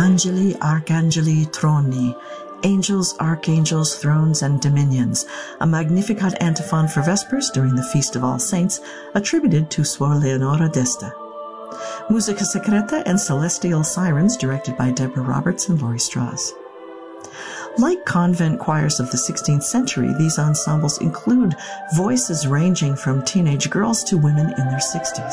Angeli, Arcangeli, Troni, Angels, Archangels, Thrones, and Dominions, a Magnificat antiphon for Vespers during the Feast of All Saints, attributed to Suor Leonora d'Este. Musica Secreta and Celestial Sirens, directed by Deborah Roberts and Laurie Strauss. Like convent choirs of the 16th century, these ensembles include voices ranging from teenage girls to women in their 60s.